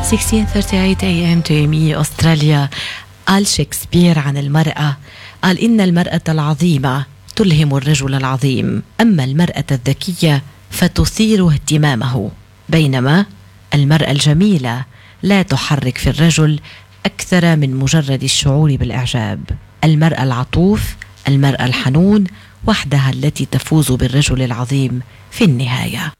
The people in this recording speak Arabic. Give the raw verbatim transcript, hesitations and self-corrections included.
ستة عشر ثلاثين إيه إم تيمي أستراليا. قال شكسبير عن المرأة، قال إن المرأة العظيمة تلهم الرجل العظيم، أما المرأة الذكية فتثير اهتمامه، بينما المرأة الجميلة لا تحرك في الرجل أكثر من مجرد الشعور بالإعجاب. المرأة العطوف، المرأة الحنون وحدها التي تفوز بالرجل العظيم في النهاية.